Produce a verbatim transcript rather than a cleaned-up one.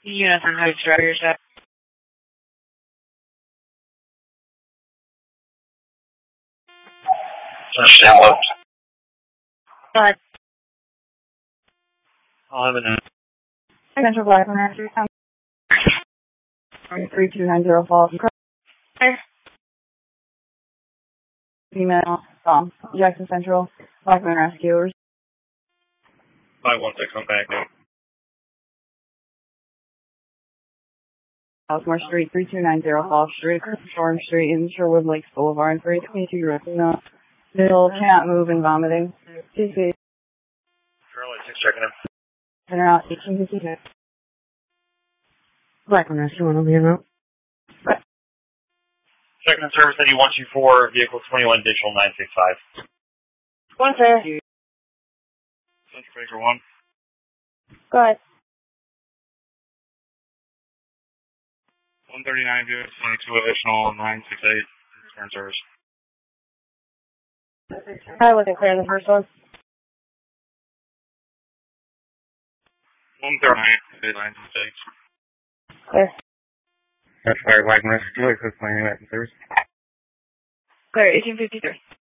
Unison Heights driver, your shot. Understand what? Go ahead. eleven. Central Black Runner, three two nine zero Falls. Clear. Email, um, Jackson Central, Blackman Rescuers. five one six, I'm back now. Osmore Street, three two nine zero Falls Street, Storm Street, in Sherwood Lakes Boulevard, three twenty-two Ripon. Middle, can't move and vomiting. T C. Charlie six checking in. Center out, eighteen fifty-two. Blackman Rescue, one will be in route. Checking in service Eddie one two four, vehicle twenty-one, digital nine six five. One, sir. Central Baker one. Go ahead. one thirty-nine, vehicle twenty-two, additional nine six eight. Return service. I wasn't clear in the first one. one thirty-nine, nine six eight. Clear. That's fire Blackman Rescue, this is my new service. Clear, eighteen fifty-three.